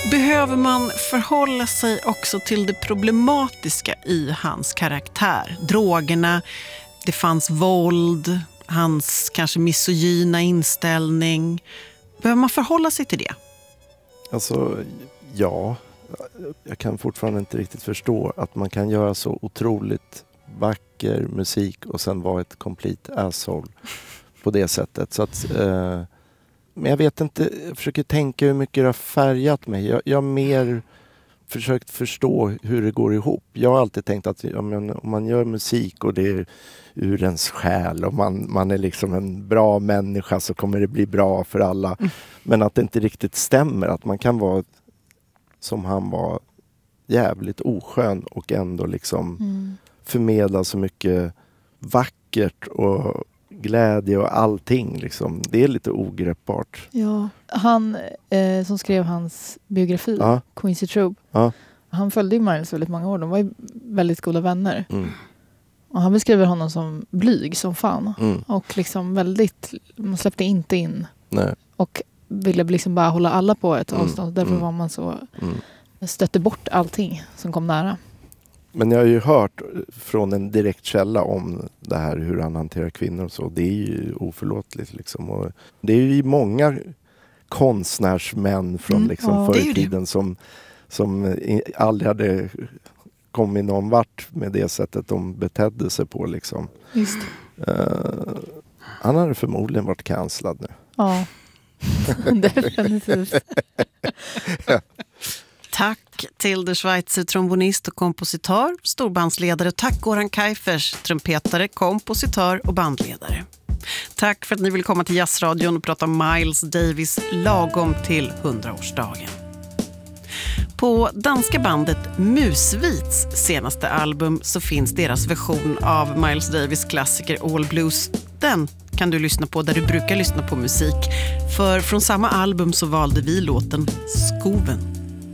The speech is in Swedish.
Behöver man förhålla sig också till det problematiska i hans karaktär? Drogerna, det fanns våld, hans kanske misogyna inställning. Behöver man förhålla sig till det? Alltså, ja. Jag kan fortfarande inte riktigt förstå att man kan göra så otroligt vacker musik och sen vara ett complete asshole på det sättet. Så att, men jag vet inte, jag försöker tänka hur mycket det har färgat mig. Jag har mer försökt förstå hur det går ihop. Jag har alltid tänkt att om man gör musik och det är ur ens själ och man är liksom en bra människa så kommer det bli bra för alla. Men att det inte riktigt stämmer. Att man kan vara som han var, jävligt oskön och ändå liksom förmedla så mycket vackert och glädje och allting liksom. Det är lite ogreppbart. Ja, han som skrev hans biografi, Quincy Troupe, han följde ju Miles väldigt många år. De var ju väldigt goda vänner. Och han beskriver honom som blyg som fan. Och liksom väldigt, man släppte inte in. Nej. Och ville liksom bara hålla alla på ett avstånd. Därför var man så stötte bort allting som kom nära. Men jag har ju hört från en direkt källa om det här hur han hanterar kvinnor och så. Det är ju oförlåtligt liksom. Och det är ju många konstnärsmän från liksom förr i tiden som aldrig hade kommit någon vart med det sättet de betedde sig på liksom. Just. Han hade förmodligen varit kanslad nu. Ja. Definitivt. Tack till der Schweizer trombonist och kompositör, storbandsledare. Tack Goran Kaifers, trumpetare, kompositör och bandledare. Tack för att ni vill komma till Jazzradion och prata om Miles Davis lagom till 100-årsdagen. På danska bandet Musvits senaste album så finns deras version av Miles Davis klassiker All Blues. Den kan du lyssna på där du brukar lyssna på musik. För från samma album så valde vi låten Skoven.